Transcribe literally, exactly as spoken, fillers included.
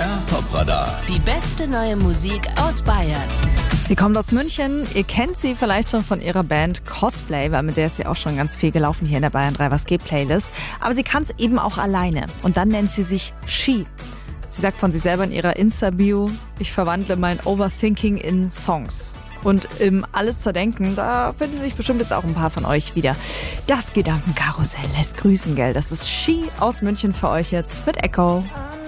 R Top Radar. Die beste neue Musik aus Bayern. Sie kommt aus München. Ihr kennt sie vielleicht schon von ihrer Band Cosplay, weil mit der ist sie auch schon ganz viel gelaufen hier in der Bayern drei Was geht Playlist. Aber sie kann es eben auch alleine. Und dann nennt sie sich She. Sie sagt von sich selber in ihrer Insta-Bio: Ich verwandle mein Overthinking in Songs. Und im Alles zerdenken, da finden sich bestimmt jetzt auch ein paar von euch wieder. Das Gedankenkarussell lässt grüßen, gell? Das ist She aus München für euch jetzt mit Echo.